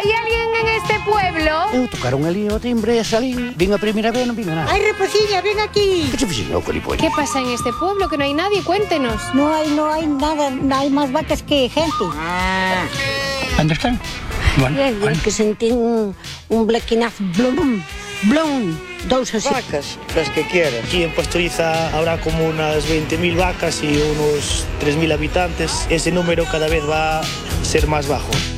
¿Hay alguien en este pueblo? Eu tocaron ali o timbre e salín. Vin a primeira vez, non vin a nada. ¡Ay, Reposiña, ven aquí! Que che fixen eu, colipolla? ¿Qué pasa en este pueblo? Que no hay nadie, cuéntenos. No hay nada, no hay más vacas que gente. Onde están? Bueno, Que sentí un blequinazo, blum, blum, dos así. Vacas, las que quieras. Aquí en Pastoriza habrá como unas 20.000 vacas y unos 3.000 habitantes. Ese número cada vez va a ser más bajo.